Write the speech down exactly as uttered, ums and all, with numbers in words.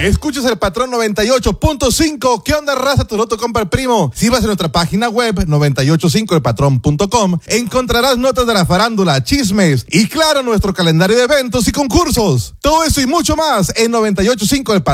Escuchas el Patrón noventa y ocho punto cinco. ¿Qué onda, raza? Tu loto compra el primo. Si vas a nuestra página web noventa y ocho cinco el patrón punto com, encontrarás notas de la farándula, chismes y claro, nuestro calendario de eventos y concursos. Todo eso y mucho más en noventa y ocho punto cinco el Patrón.